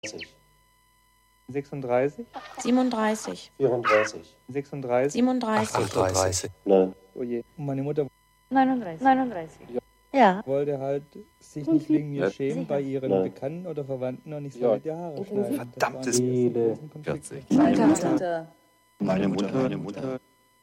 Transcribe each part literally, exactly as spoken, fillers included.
sechsunddreißig, siebenunddreißig, vierunddreißig, sechsunddreißig, siebenunddreißig, achtunddreißig. nein, oh je. Und meine Mutter neununddreißig. neununddreißig. Ja. wollte halt sich nicht wegen mir Ja. schämen bei ihren Nein. Bekannten oder Verwandten und ich Ja. soll die Haare schneiden. Verdammtes Viele. vierzig. Meine Mutter. Meine Mutter, meine Mutter.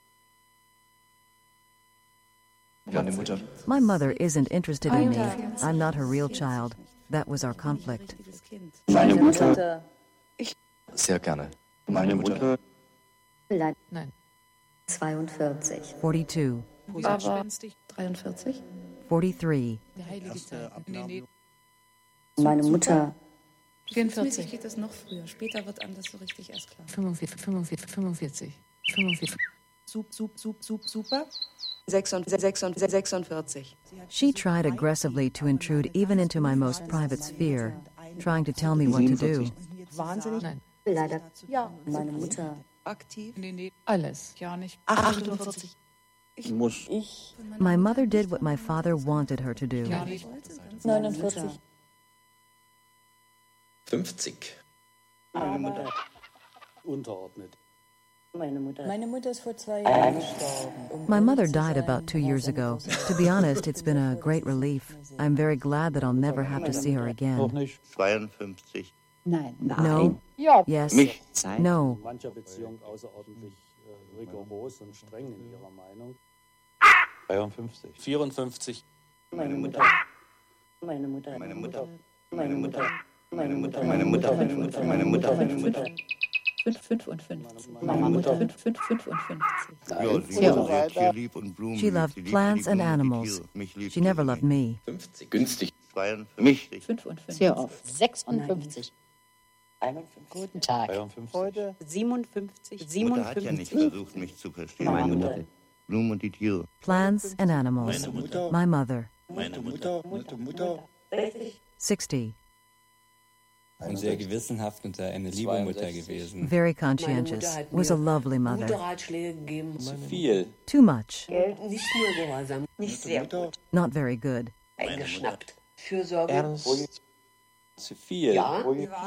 Meine Mutter. My mother isn't interested in me. I'm not her real child. That was our conflict. Meine Mutter. Sehr gerne. Meine Mutter. Nein. zweiundvierzig. forty-two, Aber dreiundvierzig. forty-three, der heilige Zeit. Nee, nee. Meine Mutter. vierundvierzig, geht das noch früher. Später wird einem das so richtig erst klar. fünfundvierzig, fünfundvierzig, fünfundvierzig, fünfundvierzig. Sup, sup, sup, sup, super. sechsundvierzig. She tried aggressively to intrude even into my most private sphere, trying to tell me what to do. Wahnsinnig. Nein. Leider. Ja. Meine Mutter. Aktiv. Nee, nee. Alles. Ja, nicht. achtundvierzig. Muss. Ich. My mother did what my father wanted her to do. Ja, nicht. neunundvierzig. fünfzig. Meine Mutter. Unterordnet. Meine Mutter. Meine Mutter ist vor zwei Jahren gestorben. My mother died about two years ago. To be honest, it's been a great relief. I'm very glad that I'll never have to see her Noch again. nicht. zweiundfünfzig. Nein. No? Ja. Yes? Mich. No. In mancher Beziehung außerordentlich äh, rigoros und streng in ihrer Meinung. dreiundfünfzig. vierundfünfzig. Meine Mutter. Meine Mutter. Meine Mutter. Meine Mutter. Meine Mutter. Meine Mutter, meine Mutter, meine Mutter, meine Mutter. Fünf, fünfundfünfzig. Meine Mutter. Fünf, fünf, fünfundfünfzig. Ja, sie Ja. war sehr lieb und Blumen. She loved Sie liebte plants die and Blumen und die animals. Tiere. Mich liebte She never sie loved nicht. me. fünfzig. Günstig. zweiundfünfzig. fünfundfünfzig. Sehr oft. sechsundfünfzig. einundfünfzig. Guten Tag. dreiundfünfzig. Heute siebenundfünfzig. Mutter hat ja nicht versucht, mich zu verstehen. Meine Mutter. Blumen und die Tiere. Plants and animals. Meine Mutter. My mother. Meine Mutter. Mutter. Mutter. sixty. Und sehr gewissenhaft und eine liebe Mutter gewesen. Very conscientious. Was a lovely mother. Ratschläge gegeben. Zu viel. Too much. Nicht nur gehorsam. Nicht sehr Mutter. Not very good. eingeschnappt. Fürsorge. Ernst. Zu viel. Ja.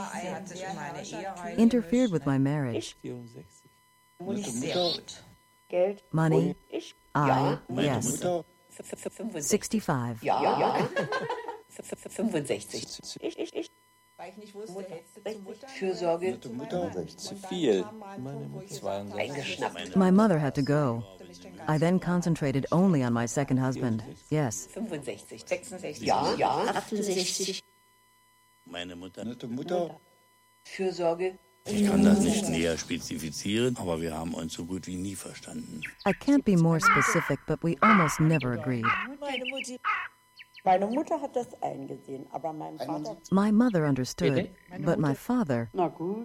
Interfered with my marriage. vierundsechzig. Nicht sehr gut. Geld. Money. Ich. I. Meine Yes. Mutter. fünfundsechzig. sixty-five. Ja. ja. fünfundsechzig. Ich. Ich. Ich. Weil ich nicht wusste, hältst du zur Mutter? Fürsorge. Mutter. Zu viel. zweiundsechzig. Eingeschnappt. My mother had to go. I then concentrated only on my second husband. Yes. fünfundsechzig. sechsundsechzig. Ja. Ja. achtundsechzig. Meine Mutter. Nette Mutter. Fürsorge. Ich kann das nicht näher spezifizieren, aber wir haben uns so gut wie nie verstanden. I can't be more specific, but we almost never agreed. Meine Mutter. Meine Mutter hat das eingesehen, aber mein Vater. My mother understood, but my father, Na gut.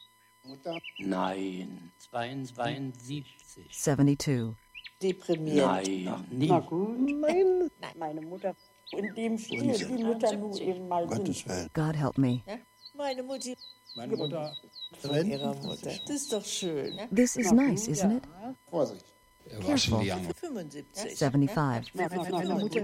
Nein. zweiundsiebzig. seventy-two. Deprimiert. Nein. Na gut. Nein. Meine Mutter. In dem Stil, die Mutter nun eben mal Gottes sind. Willen. God help me. Meine Mutter. Meine Mutter. Von ihrer Mutter. Das ist doch schön. This is nice, isn't it? Vorsicht. Careful. fünfundsiebzig. seventy-five. Meine Mutter.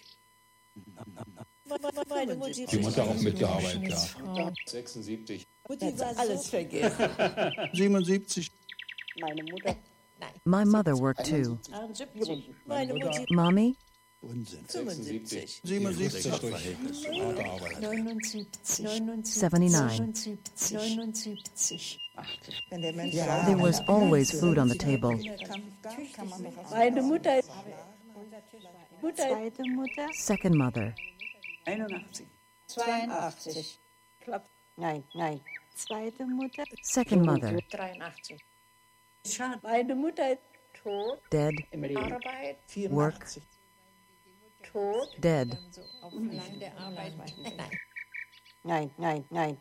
Meine Mutter. Die Mutter auch mitgearbeitet, ja. sechsundsiebzig. Mutti war alles vergessen. siebenundsiebzig. Meine Mutter. My mother worked too. siebzig. Meine Mutter. Mommy? Unsinn. fünfundsiebzig. siebenundsiebzig. Verhältnis zu Harte Arbeit. neunundsiebzig. seventy-nine. neunundsiebzig. Wenn der Mensch There was always food on the table. Meine Mutter. Mutter. Zweite Mutter. Second mother. einundachtzig. zweiundachtzig. Klappt. Nein, nein. Zweite Mutter. Second mother. dreiundachtzig. Schade. Meine Mutter ist tot. Dead. Arbeit. Work. Tot. Dead. auf Land der Arbeit. Nein, nein, nein.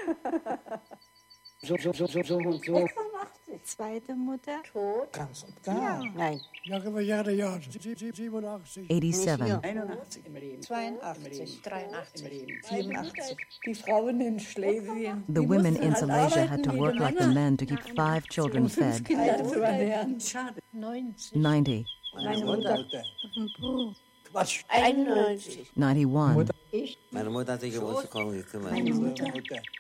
So, so, so, so, so und so. sechsundachtzig. Zweite Mutter. Tot. Ganz und gar. Nein. Jahre, Jahre, Jahre. siebenundachtzig. eighty-seven. einundachtzig. zweiundachtzig. dreiundachtzig. vierundachtzig. Die Frauen in Schlesien. The women in Silesia had to work like the men to keep five children fed. Kinder zu ernähren. Schade. ninety. Meine Mutter. Quatsch. einundneunzig. ninety-one. Ich. Meine Mutter hat sich um uns gekümmert. Meine Mutter.